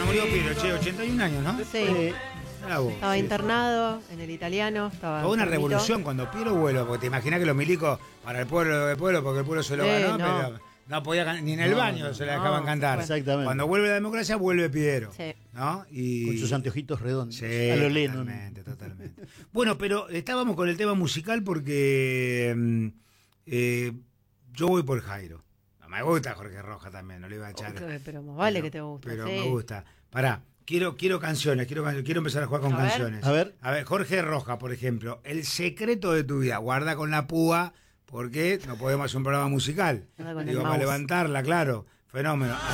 murió Piero, 81 años, ¿no? Sí. Bravo. Estaba internado en el italiano. Estaba Fue una enfermito. revolución cuando Piero vuelve, porque te imaginas que los milicos para el pueblo, porque el pueblo se lo ganó, no. pero no podía ni en el baño se la dejaban cantar. bueno. Exactamente. Cuando vuelve la democracia, vuelve Piero. Sí. ¿No? Y... Con sus anteojitos redondos. Sí, A lo Lennon. totalmente. Bueno, pero estábamos con el tema musical porque yo voy por Jairo. No, me gusta Jorge Rojas también, no le iba a echar. Pero más vale que te guste. Pero sí. me gusta. Pará, quiero canciones, quiero empezar a jugar con A ver. canciones. A ver. Jorge Rojas, por ejemplo, El secreto de tu vida, guarda con la púa, porque no podemos hacer un programa musical. Guarda con el Digo, para mouse. levantarla, claro. Fenómeno.